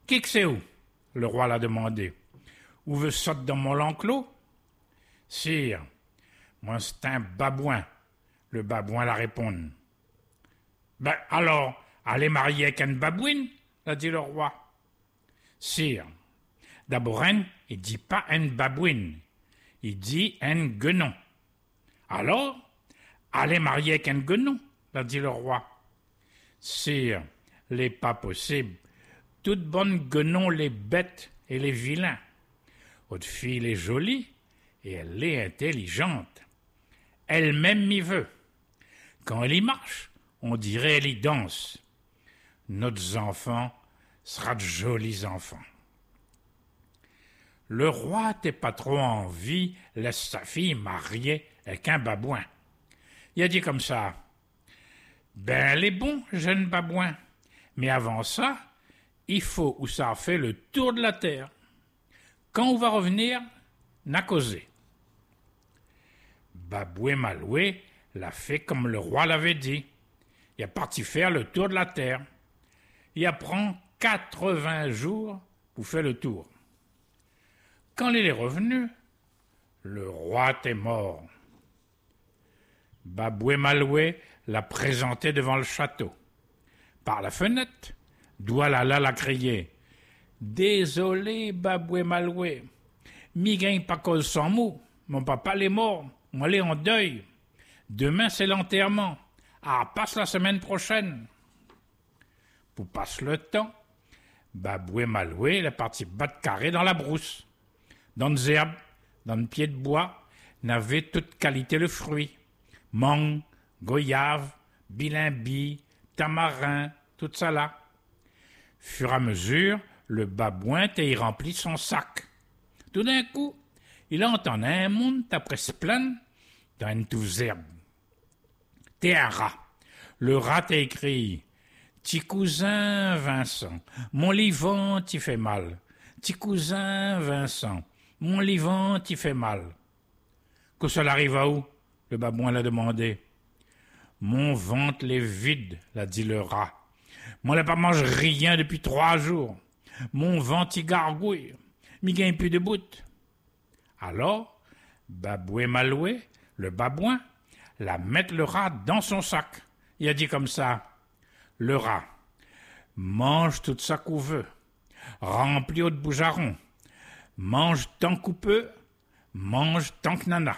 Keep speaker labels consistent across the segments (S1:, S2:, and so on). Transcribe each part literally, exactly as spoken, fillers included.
S1: Qui que c'est où? Le roi l'a demandé. Où veut sortir dans mon enclos? Sire, moi c'est un babouin. Le babouin la répond. Ben alors, allez marier avec une babouine, l'a dit le roi. Sire, d'abord un, il dit pas une babouine, il dit un guenon. Alors, allez marier avec un guenon, l'a dit le roi. Sire, n'est pas possible. Toutes bonnes guenons les bêtes et les vilains. Votre fille est jolie et elle est intelligente. Elle-même m'y veut. Quand elle y marche, on dirait elle y danse. Notre enfant sera de jolis enfants. Le roi t'es pas trop envie, laisse sa fille marier avec un babouin. Il a dit comme ça. Ben, elle est bon, jeune babouin. Mais avant ça, il faut où ça a fait le tour de la terre. Quand on va revenir, n'a causé. Baboué Maloué l'a fait comme le roi l'avait dit. Il est parti faire le tour de la terre. Il apprend quatre-vingts jours pour faire le tour. Quand il est revenu, le roi était mort. Baboué Maloué l'a présenté devant le château. Par la fenêtre, Doualala l'a crié. Désolé, Baboué Maloué, mi gagne pas cause sans mot. Mon papa l'est mort, moi l'ai en deuil. Demain c'est l'enterrement. Ah, passe la semaine prochaine. Pour passer le temps, Baboué Maloué est parti battre carré dans la brousse. Dans les herbes, dans le pied de bois, n'avait toute qualité le fruit. Mangue, goyave, bilimbi, tamarin, tout ça là. Fur et à mesure, le babouin y remplit son sac. Tout d'un coup, il entend un monde après se plaindre dans une touze herbe. T'es un rat. Le rat t'a écrit. Ti cousin Vincent, mon livant t'y fait mal. Ti cousin Vincent, mon livant t'y fait mal. Que cela arrive à où? Le babouin l'a demandé. Mon ventre est vide, l'a dit le rat. Moi n'ai pas mangé rien depuis trois jours. Mon ventre y gargouille. M'y gagne plus de bout. Alors, Baboué Maloué, le babouin, la mettre le rat dans son sac. Il a dit comme ça. Le rat, mange tout ça qu'on veut. Remplis de boujarons. Mange tant qu'on peut. Mange tant que nana.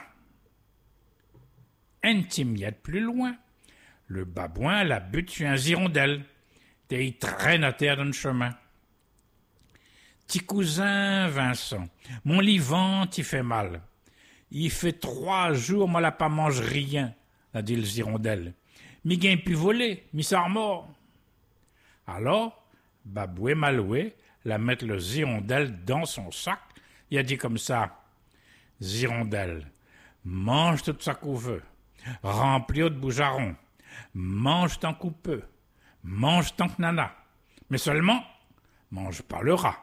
S1: Un petit miette plus loin, le babouin la bute sur un hirondelle. Et il traîne à terre dans le chemin. Ti cousin Vincent, mon livant t'y fait mal. Il fait trois jours, moi, la pas mange rien, a dit le hirondelle. Mi gagne pu voler, mi s'en mort. Alors, Baboué Maloué la met le hirondelle dans son sac. Il a dit comme ça. Hirondelle, mange tout ça qu'on veut. Remplis de boujarons. Mange tant qu'on peut. Mange tant que nana. Mais seulement, mange pas le rat.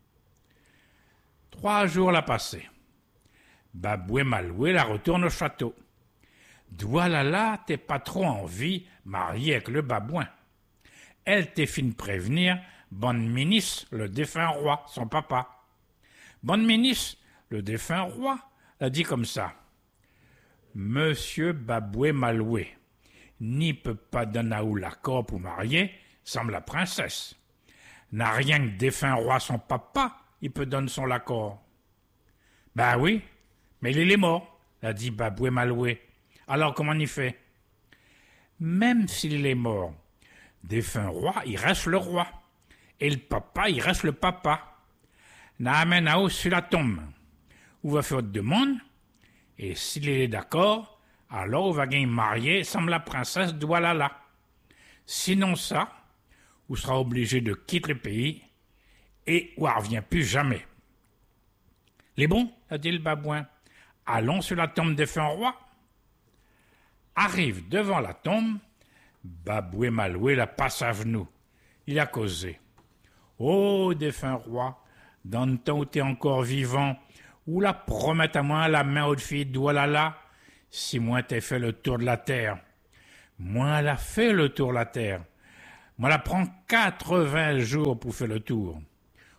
S1: Trois jours l'a passé. Baboué Maloué la retourne au château. Doualala t'es pas trop envie mariée avec le babouin. Elle t'est fin prévenir bonne ministre, le défunt roi, son papa. Bonne ministre, le défunt roi, a dit comme ça. Monsieur Baboué Maloué, n'y peut pas donner à ou l'accord pour marier, semble la princesse. N'a rien que défunt roi son papa, il peut donner son accord. Ben oui, mais il est mort, a dit Baboué Maloué. Alors comment on y fait? Même s'il est mort, défunt roi, il reste le roi. Et le papa, il reste le papa. N'a amène à haut sur la tombe. On va faire de demande, et s'il est d'accord, alors on va gagner marier comme la princesse Doualala. Sinon ça, on sera obligé de quitter le pays et on ne revient plus jamais. Les bons, a dit le babouin, allons sur la tombe des défunt roi. Arrive devant la tombe, Baboué Maloué la passe à genoux. Il a causé. Ô défunt roi, dans le temps où tu es encore vivant, ou la promette à moi la main aux filles Doualala, si moi t'ai fait le tour de la terre. Moi elle a fait le tour de la terre. Moi elle prend quatre-vingts jours pour faire le tour.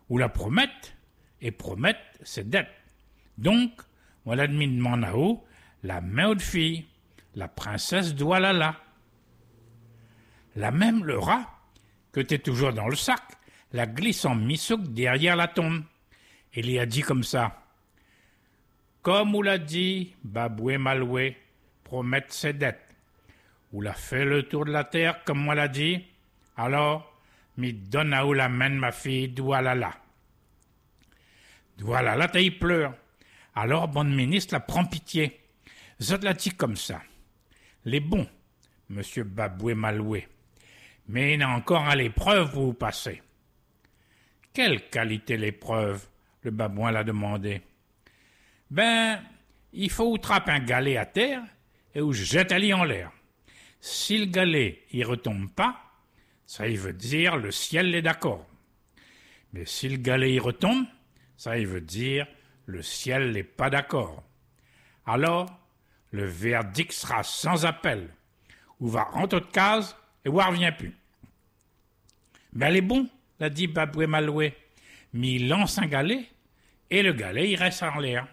S1: ou la promette, et promette, c'est dette. Donc, voilà demi de mon haut, la main de fille, la princesse Doualala. La même le rat, que t'es toujours dans le sac, la glisse en missouk derrière la tombe. Et il y a dit comme ça. Comme ou l'a dit, Baboué Maloué, promette ses dettes. Ou l'a fait le tour de la terre, comme moi l'a dit. Alors, mi donne à ou la main de ma fille Doualala. Doualala, t'as y pleure. Alors, bonne ministre la prend pitié. Zot l'a dit comme ça. Les bons, monsieur Baboué Maloué. Mais il y a encore à l'épreuve pour vous passer. Quelle qualité l'épreuve? Le babouin l'a demandé. Ben, il faut ou trappe un galet à terre et ou jette un lit en l'air. Si le galet y retombe pas, ça y veut dire le ciel est d'accord. Mais si le galet y retombe, ça y veut dire le ciel n'est pas d'accord. Alors, le verdict sera sans appel. Ou va rentrer de case et ou revient plus. Ben, elle est bon, l'a dit Baboué Maloué. Mais il lance un galet et le galet il reste en l'air.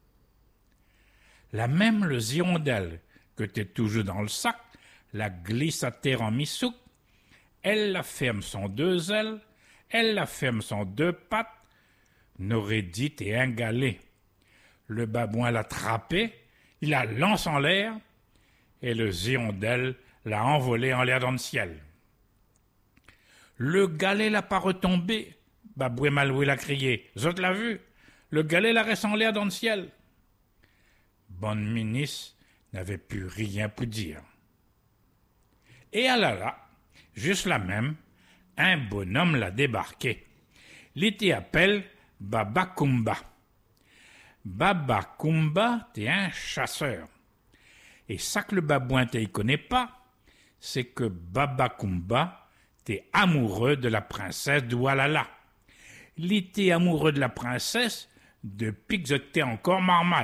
S1: La même le hirondelle que t'es toujours dans le sac, la glisse à terre en missouk, elle la ferme son deux ailes, elle la ferme son deux pattes, n'aurait dit et un galet. Le babouin l'a attrapé, il la lance en l'air, et le hirondelle l'a envolé en l'air dans le ciel. Le galet l'a pas retombé, Baboué Maloué l'a crié. Zot l'a vu, le galet la reste en l'air dans le ciel. Bonne ministre n'avait plus rien pour dire. Et à là là, juste la même, un bonhomme l'a débarqué. L'été appelle Baba Kumba. Baba Kumba, t'es un chasseur. Et ça que le babouin t'y connaît pas, c'est que Baba Kumba, t'es amoureux de la princesse Doualala. L'été amoureux de la princesse depuis que t'es encore marmaille.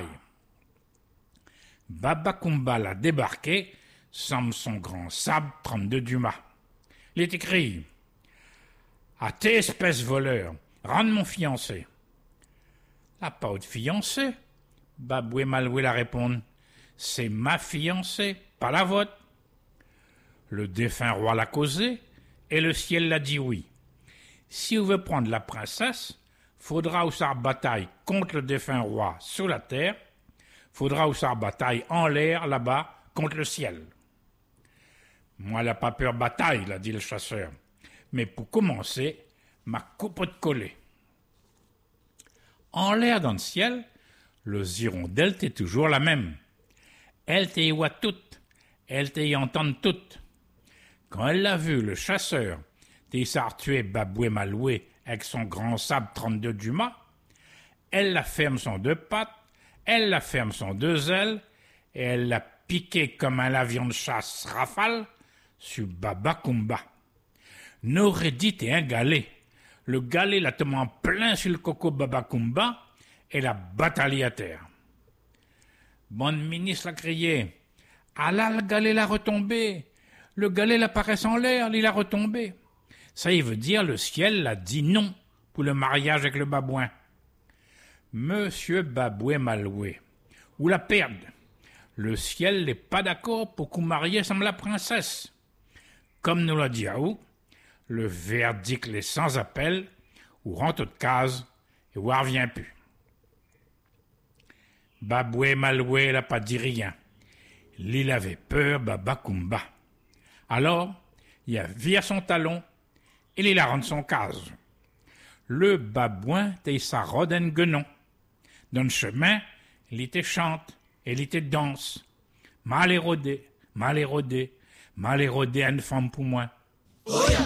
S1: Baba Kumba l'a débarqué, sans son grand sabre trente-deux dumas. Il est écrit « À tes espèces voleurs, rende mon fiancé. » La pas de fiancé, Baboué Maloué la répond. C'est ma fiancée, pas la vôtre. Le défunt roi l'a causé et le ciel l'a dit oui. Si vous voulez prendre la princesse, faudra ou ça bataille contre le défunt roi sous la terre, faudra ou ça bataille en l'air là-bas contre le ciel. Moi, elle n'a pas peur bataille, l'a dit le chasseur. Mais pour commencer, ma coupe de coller. En l'air dans le ciel, le hirondelle est toujours la même. Elle t'y voit toute, elle t'y entend toute. Quand elle l'a vu, le chasseur, t'y s'est tué Baboué Maloué avec son grand sabre trente-deux dumas, elle la ferme son deux pattes, elle la ferme son deux ailes, et elle l'a piqué comme un avion de chasse rafale sur Baba Kumba. N'aurait dit et un galet. Le galet l'a tombé en plein sur le coco Baba Kumba et l'a bataillé à terre. Bonne ministre l'a crié. Ah là, le galet l'a retombé. Le galet l'apparaît en l'air, il a retombé. Ça y veut dire le ciel l'a dit non pour le mariage avec le babouin. Monsieur Baboué Maloué, ou la perde. Le ciel n'est pas d'accord pour qu'on marie sans la princesse. Comme nous l'a dit Aou, le verdict est sans appel, ou rentre de case, et ou revient plus. Baboué Maloué n'a pas dit rien. Il avait peur Baba Kumba. Alors, il a viré son talon, et il a rendu son case. Le babouin était sa roden guenon. Dans le chemin, il était chante, et il était danse. Mal érodé, mal érodé, mal érodé à une femme pour moi. Oh yeah.